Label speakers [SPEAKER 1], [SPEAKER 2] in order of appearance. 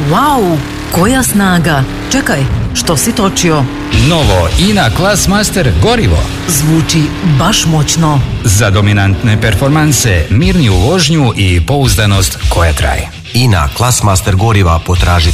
[SPEAKER 1] Wow, koja snaga! Čekaj, što si točio?
[SPEAKER 2] Novo INA Classmaster gorivo.
[SPEAKER 1] Zvuči baš moćno.
[SPEAKER 2] Za dominantne performanse, mirniju vožnju i pouzdanost koja traje.
[SPEAKER 3] INA Classmaster goriva potražite